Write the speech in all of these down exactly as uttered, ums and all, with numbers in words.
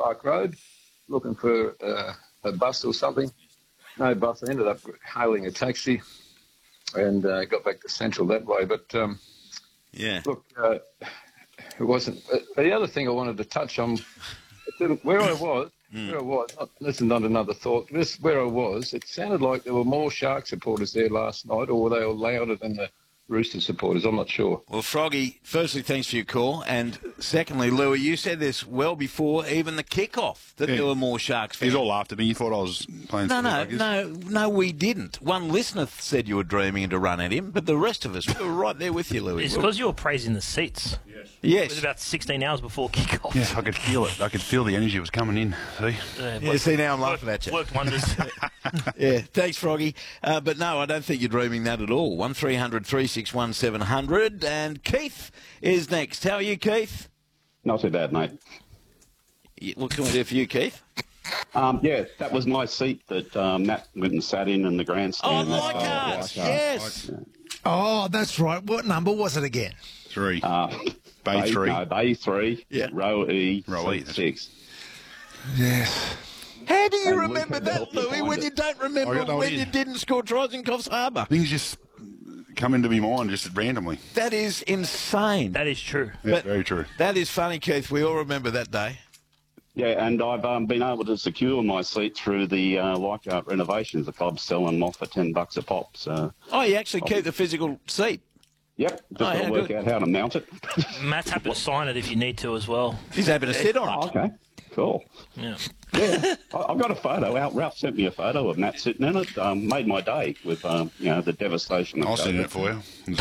Park Road, looking for uh, a bus or something. No bus. I ended up hailing a taxi and uh, got back to Central that way. But, um, yeah, look, uh, it wasn't... Uh, the other thing I wanted to touch on, where I was, mm. where I was, not, listen, not another thought, this where I was, it sounded like there were more Shark supporters there last night, or were they all louder than the Rooster supporters? I'm not sure. Well, Froggy, firstly, thanks for your call. And secondly, Louis, you said this well before even the kickoff, that yeah. there were more Sharks fans. He's all after me. You thought I was playing No, no, no, no, we didn't. One listener said you were dreaming to run at him, but the rest of us we were right there with you, Louis. It's because you were praising the seats. Yes. Yes. It was about sixteen hours before kickoff. Yeah, I could feel it. I could feel the energy was coming in. See? Uh, yeah, see, now I'm laughing at you. Worked wonders. Yeah, thanks, Froggy. Uh, but no, I don't think you're dreaming that at all. one three hundred three six one seven hundred. And Keith is next. How are you, Keith? Not too bad, mate. What can we do for you, Keith? Um, yeah, that was my seat that um, Matt went and sat in in the grandstand. Oh, Leichhardt, yes. Yeah. Oh, that's right. What number was it again? Three. Uh, Bay, Bay three. No, Bay three. Yeah. Row E. Row E. Six. Yes. How do you And remember that, Louis, when it. you don't remember no when idea. you didn't score tries in Coffs Harbour? Things just come into my mind just randomly. That is insane. That is true. Yeah, But very true. That is funny, Keith. We all remember that day. Yeah, and I've um, been able to secure my seat through the uh, Leichhardt renovations. The club's selling them off for ten bucks a pop. So. Oh, you actually keep the physical seat? Yep, just Oh, got to yeah, work good. out how to mount it. Matt's happy to sign it if you need to as well. He's happy to sit on Oh, it. okay, cool. Yeah. Yeah, I- I've got a photo out. Ralph sent me a photo of Matt sitting in it. Um, made my day with um, you know the devastation. of I'll send COVID. it for you.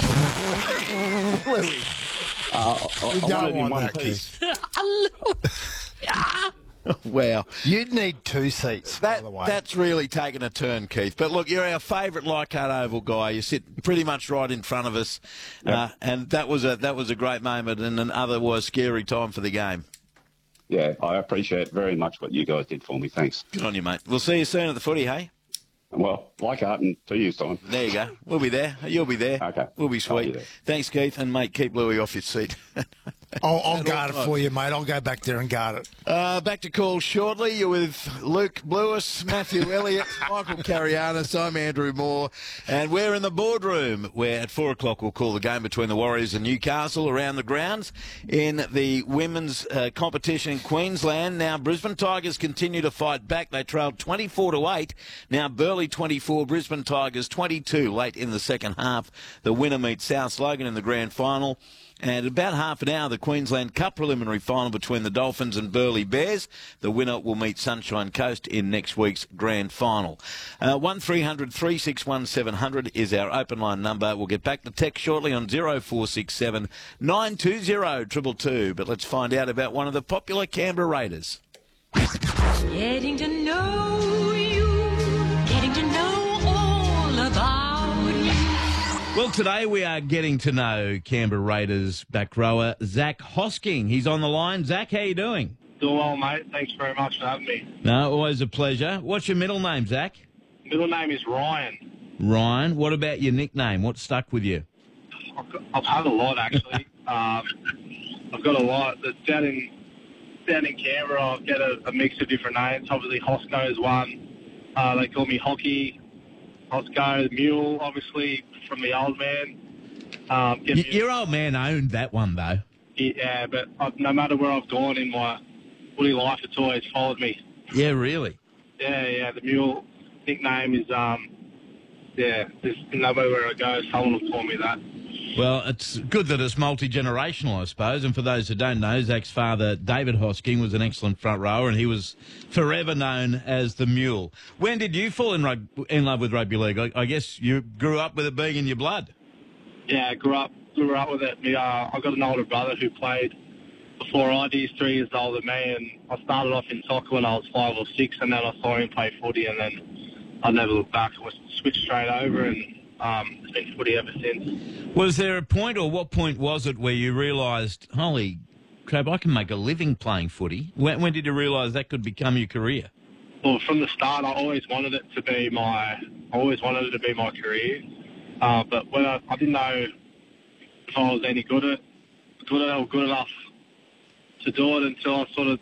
Uh, I, I, We I don't wanted in want one that, piece. Wow. You'd need two seats, by That, the way. that's really taken a turn, Keith. But look, you're our favourite Leichhardt Oval guy. You sit pretty much right in front of us, Yep. uh, and that was a that was a great moment and an otherwise scary time for the game. Yeah, I appreciate very much what you guys did for me. Thanks. Good on you, mate. We'll see you soon at the footy, hey? Well, Leichhardt and two years' time. There you go. We'll be there. You'll be there. Okay. We'll be I'll sweet. be there. Thanks, Keith, and mate, keep Louis off your seat. I'll, I'll At guard all it times. for you, mate. I'll go back there and guard it. Uh, back to call shortly. You're with Luke Lewis, Matthew Elliott, Michael Carianis. I'm Andrew Moore, and we're in the boardroom where at four o'clock we'll call the game between the Warriors and Newcastle around the grounds in the women's uh, competition in Queensland. Now Brisbane Tigers continue to fight back. They trailed twenty-four to eight. Now Burleigh twenty-four, Brisbane Tigers twenty-two late in the second half. The winner meets South Logan in the grand final. And about half an hour, the Queensland Cup preliminary final between the Dolphins and Burleigh Bears. The winner will meet Sunshine Coast in next week's grand final. Uh, one three hundred three six one seven hundred is our open line number. We'll get back to text shortly on zero four six seven nine two zero two two two. But let's find out about one of the popular Canberra Raiders. Getting to know you, getting to know all about you. Well, today we are getting to know Canberra Raiders back rower Zach Hosking. He's on the line. Zach, how you doing? Doing well, mate. Thanks very much for having me. No, always a pleasure. What's your middle name, Zach? Middle name is Ryan. Ryan. What about your nickname? What stuck with you? I've, got, I've had a lot, actually. um, I've got a lot. But down in, down in Canberra, I get a, a mix of different names. Obviously, Hosco is one. Uh, they call me Hockey. Hosco, the Mule, obviously, from the old man. Um, get Y- me- your old man owned that one, though. yeah, but I've, no matter where I've gone in my footy life, it's always followed me. Yeah, really? Yeah, yeah, the Mule nickname is, um, yeah, there's no matter where I go, someone will call me that. Well, it's good that it's multi-generational, I suppose. And for those who don't know, Zach's father, David Hosking, was an excellent front rower, and he was forever known as the Mule. When did you fall in, rug- in love with rugby league? I, I guess you grew up with it being in your blood. Yeah, I grew up, grew up with it. Me, uh, I've got an older brother who played before I did. He's three years older than me, and I started off in soccer when I was five or six, and then I saw him play footy, and then I never looked back. I switched straight over, and um, it's been footy ever since. Was there a point, or what point was it, where you realised, holy crap, I can make a living playing footy? When, when did you realise that could become your career? Well, from the start, I always wanted it to be my, I always wanted it to be my career. Uh, but when I, I didn't know if I was any good at, good at or good enough to do it until I sort of